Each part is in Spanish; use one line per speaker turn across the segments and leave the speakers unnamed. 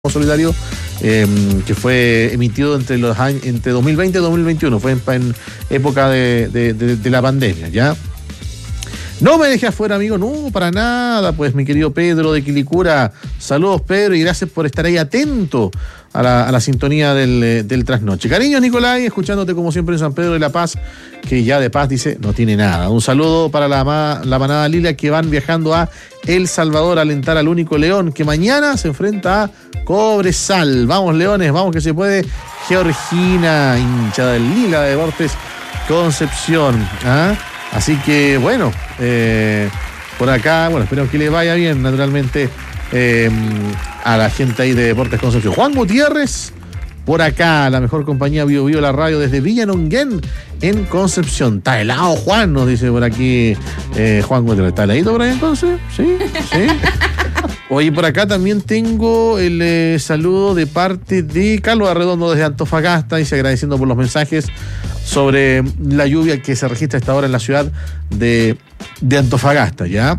Solidario que fue emitido entre 2020 y 2021, fue en época de la pandemia, ¿ya? No me deje afuera, amigo, no, para nada, pues mi querido Pedro de Quilicura, saludos Pedro y gracias por estar ahí atento a la sintonía del trasnoche. Cariño Nicolai, escuchándote como siempre en San Pedro de la Paz, que ya de paz dice, no tiene nada. Un saludo para la manada Lila que van viajando a El Salvador a alentar al único León, que mañana se enfrenta a Cobresal. Vamos Leones, vamos que se puede. Georgina, hincha del Lila de Deportes Concepción, ¿ah? Así que, bueno, por acá, bueno, espero que le vaya bien, naturalmente, a la gente ahí de Deportes Concepción. Juan Gutiérrez, por acá, la mejor compañía Bio Bio, la radio desde Villa Nonguén, en Concepción. Está helado, Juan, nos dice por aquí Juan Gutiérrez. ¿Está heladito por ahí entonces? Sí, sí. Oye, por acá también tengo el saludo de parte de Carlos Arredondo desde Antofagasta, dice agradeciendo por los mensajes sobre la lluvia que se registra a esta hora en la ciudad de Antofagasta, ¿ya?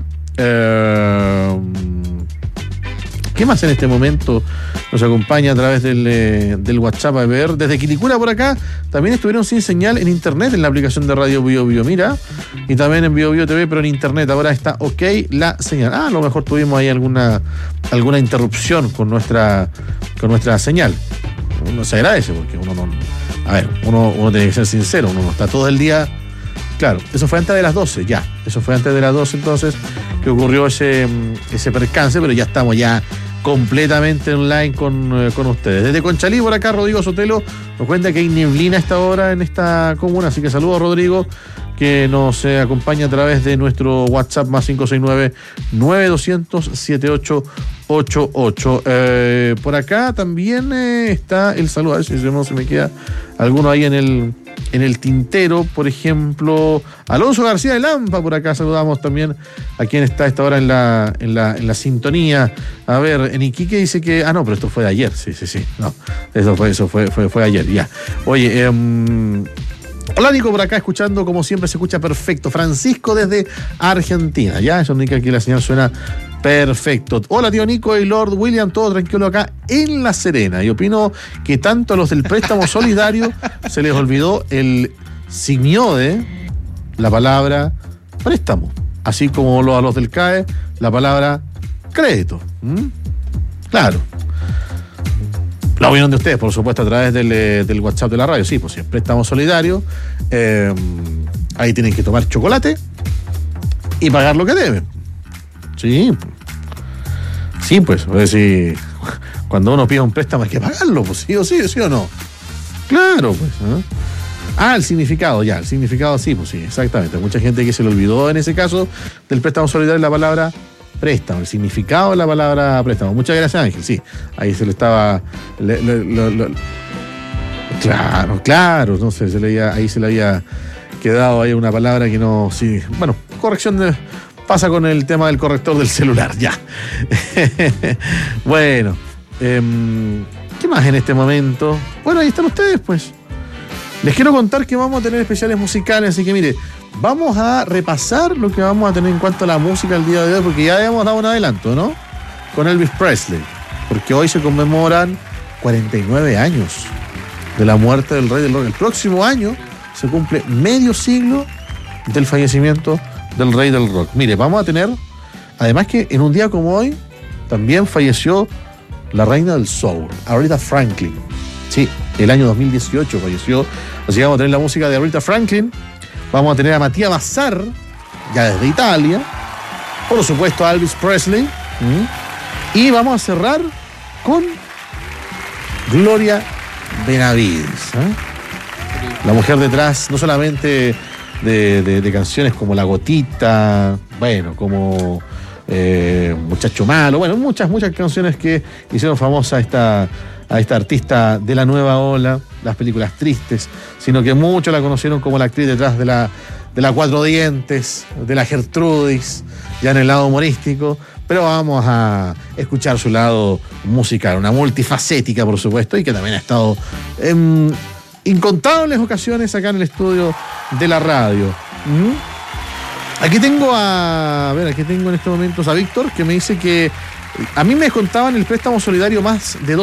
¿Qué más en este momento nos acompaña a través del WhatsApp? A ver, desde Quilicura por acá también estuvieron sin señal en internet en la aplicación de Radio Bio Bio, mira, y también en Bio Bio TV, pero en internet ahora está ok la señal. A lo mejor tuvimos ahí alguna interrupción con nuestra señal. Uno se agradece porque uno no... A ver, uno tiene que ser sincero, uno no está todo el día... Claro, eso fue antes de las 12, ya. Eso fue antes de las 12 entonces que ocurrió ese percance, pero ya estamos ya completamente online con ustedes. Desde Conchalí, por acá, Rodrigo Sotelo nos cuenta que hay neblina a esta hora en esta comuna, así que saludos, Rodrigo, que nos acompaña a través de nuestro WhatsApp más 569-9200-7888. Por acá también está el saludo, a ver si no se me queda alguno ahí en el tintero, por ejemplo, Alonso García de Lampa, por acá saludamos también a quien está a esta hora en la sintonía. A ver, en Iquique dice que... Ah, no, pero esto fue de ayer, sí, no, eso fue ayer, ya. Oye, hola Nico, por acá escuchando, como siempre se escucha perfecto. Francisco desde Argentina, ya, eso indica que la señal suena perfecto. Hola tío Nico y Lord William, todo tranquilo acá en La Serena. Y opino que tanto a los del préstamo solidario se les olvidó el signo de la palabra préstamo, así como a los del CAE la palabra crédito. Claro. La opinión de ustedes, por supuesto, a través del WhatsApp de la radio. Sí, pues si es préstamo solidario, ahí tienen que tomar chocolate y pagar lo que deben. Sí, pues, si cuando uno pide un préstamo hay que pagarlo, pues sí o no. Claro, pues. El significado, el significado sí, pues sí, exactamente. Mucha gente que se le olvidó en ese caso del préstamo solidario la palabra préstamo, el significado de la palabra préstamo. Muchas gracias, Ángel, sí, ahí se le estaba... Claro, no sé, ahí se le había quedado ahí una palabra que no... Sí, bueno, corrección pasa con el tema del corrector del celular, ya. Bueno, ¿qué más en este momento? Bueno, ahí están ustedes, pues. Les quiero contar que vamos a tener especiales musicales, así que mire, vamos a repasar lo que vamos a tener en cuanto a la música el día de hoy, porque ya habíamos dado un adelanto, ¿no? Con Elvis Presley, porque hoy se conmemoran 49 años de la muerte del rey del rock. El próximo año se cumple medio siglo del fallecimiento del rey del rock. Mire, vamos a tener, además que en un día como hoy, también falleció la reina del soul, Aretha Franklin. Sí, el año 2018 falleció. Así que vamos a tener la música de Aretha Franklin. Vamos a tener a Matías Bazar, ya desde Italia. Por supuesto a Elvis Presley. Y vamos a cerrar con Gloria Benavides, la mujer detrás, no solamente de canciones como La Gotita, bueno, como Muchacho Malo, bueno, muchas la que hicieron famosa a esta artista de la nueva ola, las películas tristes, sino que muchos la conocieron como la actriz detrás de la Cuatro Dientes, de la Gertrudis, ya en el lado humorístico, pero vamos a escuchar su lado musical, una multifacética, por supuesto, y que también ha estado en incontables ocasiones acá en el estudio de la radio. Aquí tengo en estos momentos a Víctor, que me dice que A mí me descontaban el préstamo solidario más de